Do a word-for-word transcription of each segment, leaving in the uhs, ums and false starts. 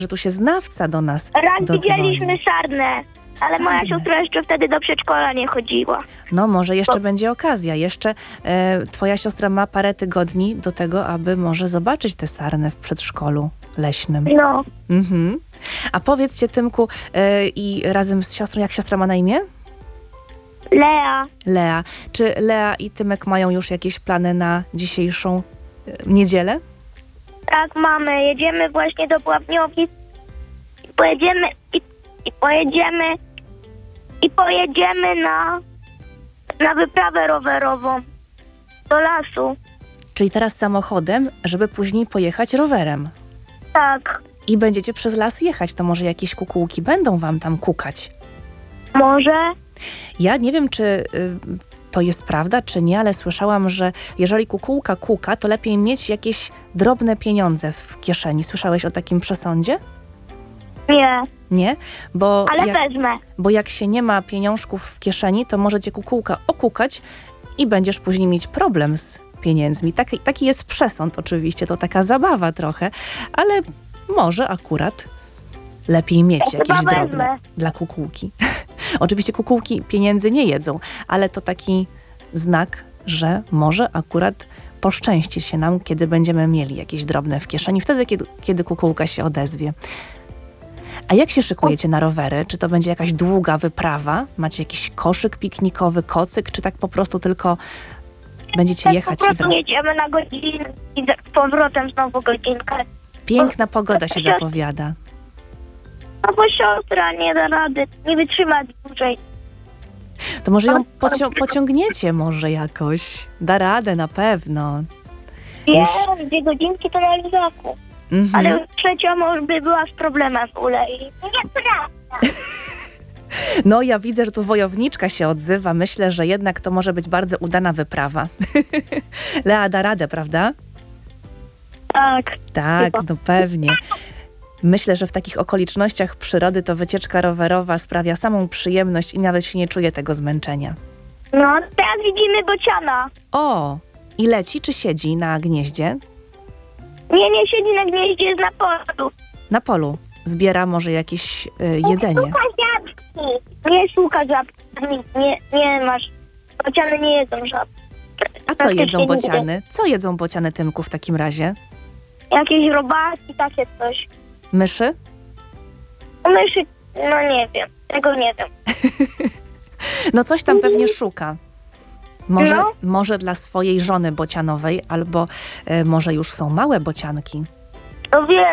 że tu się znawca do nas Raz dodzwonił. widzieliśmy sarnę, ale moja Sarnę. siostra jeszcze wtedy do przedszkola nie chodziła. No może jeszcze Bo- będzie okazja. Jeszcze e, twoja siostra ma parę tygodni do tego, aby może zobaczyć tę sarnę w przedszkolu leśnym. No, Mhm. A powiedzcie, Tymku, e, i razem z siostrą, jak siostra ma na imię? Lea. Lea. Czy Lea i Tymek mają już jakieś plany na dzisiejszą e, niedzielę? Tak, mamy. Jedziemy właśnie do Pułapniowic. I pojedziemy, i, i pojedziemy, i pojedziemy na, na wyprawę rowerową do lasu. Czyli teraz samochodem, żeby później pojechać rowerem. Tak, I będziecie przez las jechać, to może jakieś kukułki będą wam tam kukać. może? Ja nie wiem, czy y, to jest prawda, czy nie, ale słyszałam, że jeżeli kukułka kuka, to lepiej mieć jakieś drobne pieniądze w kieszeni. Słyszałeś o takim przesądzie? Nie, Nie? Bo ale jak, wezmę. bo jak się nie ma pieniążków w kieszeni, to może cię kukułka okukać i będziesz później mieć problem z pieniędzmi. Taki, taki jest przesąd oczywiście, to taka zabawa trochę, ale może akurat lepiej mieć Ja jakieś chyba drobne wezmę. dla kukułki. Oczywiście kukułki pieniędzy nie jedzą, ale to taki znak, że może akurat poszczęści się nam, kiedy będziemy mieli jakieś drobne w kieszeni, wtedy, kiedy, kiedy kukułka się odezwie. A jak się szykujecie na rowery? Czy to będzie jakaś długa wyprawa? Macie jakiś koszyk piknikowy, kocyk, czy tak po prostu tylko będziecie Tak, jechać po i prostu wracać? jedziemy na godzinę i z powrotem znowu godzinkę. Piękna pogoda się zapowiada. No bo siostra nie da rady, nie wytrzyma dłużej. To może ją pocio- pociągniecie może jakoś. Da radę na pewno. Wiem, dwie godzinki to na luzaku. Mhm. Ale trzecia może by była z problemem w ulei. Nieprawda. No ja widzę, że tu wojowniczka się odzywa. Myślę, że jednak to może być bardzo udana wyprawa. Lea da radę, prawda? Tak. Tak, Chyba. no pewnie. Myślę, że w takich okolicznościach przyrody to wycieczka rowerowa sprawia samą przyjemność i nawet się nie czuje tego zmęczenia. No, teraz widzimy bociana. O, i leci czy siedzi na gnieździe? Nie, nie siedzi na gnieździe, jest na polu. Na polu. Zbiera może jakieś y, jedzenie. Szuka żabki. Nie szuka żabki. Nie, nie, nie masz. Bociany nie jedzą żabki. A co Praktycznie jedzą nigdy. bociany? Co jedzą bociany, Tymku, w takim razie? Jakieś robaki, takie coś. Myszy? Myszy, no nie wiem. Tego nie wiem. No coś tam pewnie szuka. Może, No. może dla swojej żony bocianowej, albo y, może już są małe bocianki. To wie.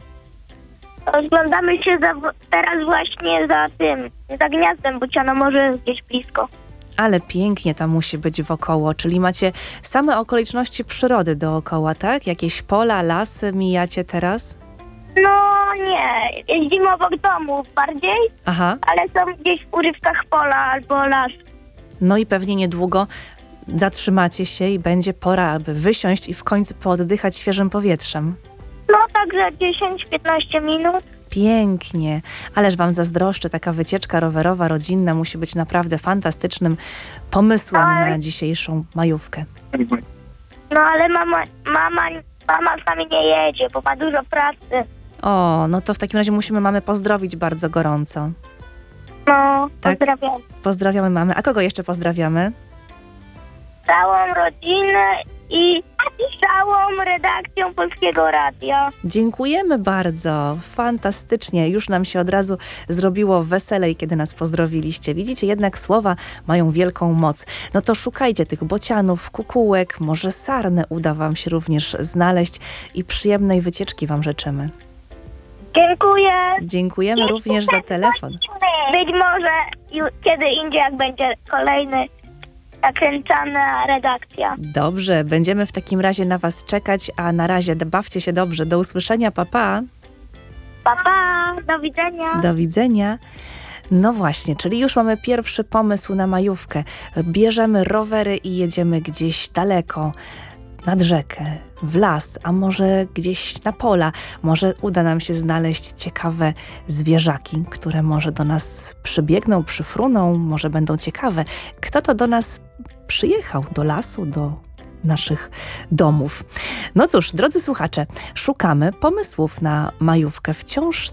Rozglądamy się za, teraz właśnie za tym, za gniazdem bociana, może gdzieś blisko. Ale pięknie tam musi być wokoło, czyli macie same okoliczności przyrody dookoła, tak? Jakieś pola, lasy mijacie teraz? No nie, jeździmy obok domu bardziej, Aha, ale są gdzieś w urywkach pola albo las. no i pewnie niedługo zatrzymacie się i będzie pora, aby wysiąść i w końcu pooddychać świeżym powietrzem. No tak za dziesięć piętnaście minut. Pięknie, ależ wam zazdroszczę, taka wycieczka rowerowa, rodzinna musi być naprawdę fantastycznym pomysłem Ale- na dzisiejszą majówkę. No ale mama, mama, mama z nami nie jedzie, bo ma dużo pracy. O, no to w takim razie musimy mamy pozdrowić bardzo gorąco. No, Tak? pozdrawiam. Pozdrawiamy mamy. A kogo jeszcze pozdrawiamy? Całą rodzinę i całą redakcją Polskiego Radia. Dziękujemy bardzo, fantastycznie. Już nam się od razu zrobiło weselej, kiedy nas pozdrowiliście. Widzicie, jednak słowa mają wielką moc. No to szukajcie tych bocianów, kukułek, może sarnę uda wam się również znaleźć i przyjemnej wycieczki wam życzymy. Dziękuję. Dziękujemy również za telefon. Być może ju- kiedy indziej, jak będzie kolejny nakręcana redakcja. Dobrze, będziemy w takim razie na was czekać, a na razie bawcie się dobrze. Do usłyszenia, pa, pa. Pa, pa, do widzenia. Do widzenia. No właśnie, czyli już mamy pierwszy pomysł na majówkę. Bierzemy rowery i jedziemy gdzieś daleko, nad rzekę, w las, a może gdzieś na pola. Może uda nam się znaleźć ciekawe zwierzaki, które może do nas przybiegną, przyfruną, może będą ciekawe. Kto to do nas przyjechał, do lasu, do naszych domów. No cóż, drodzy słuchacze, szukamy pomysłów na majówkę. Wciąż